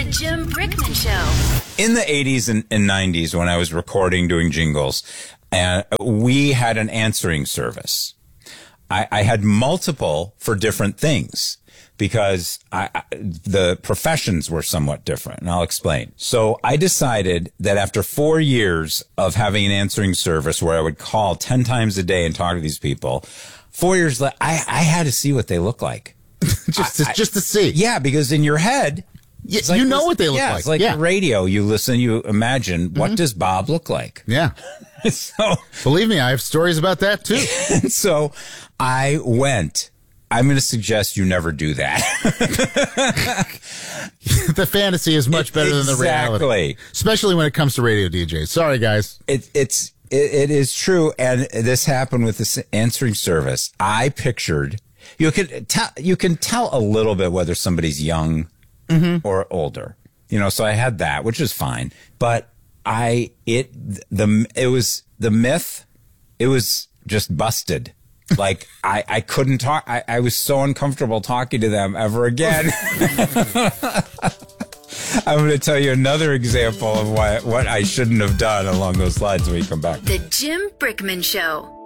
The Jim Brickman Show. In the 80s and 90s, when I was recording, doing jingles, we had an answering service. I had multiple for different things because the professions were somewhat different, and I'll explain. So I decided that after 4 years of having an answering service where I would call 10 times a day and talk to these people, 4 years later, I had to see what they look like. just to see. Yeah, because in your head, it's like, you know what they look like. It's like the radio. You listen, you imagine, what does Bob look like? Yeah. So believe me, I have stories about that too. So I went. I'm going to suggest you never do that. The fantasy is much better than the reality. Especially when it comes to radio DJs. Sorry, guys. It is true. And this happened with this answering service. I pictured, you can tell a little bit whether somebody's young or older, so I had that, which is fine. But it was the myth. It was just busted. Like I couldn't talk. I was so uncomfortable talking to them ever again. I'm going to tell you another example of what I shouldn't have done along those lines when we come back. The Jim Brickman Show.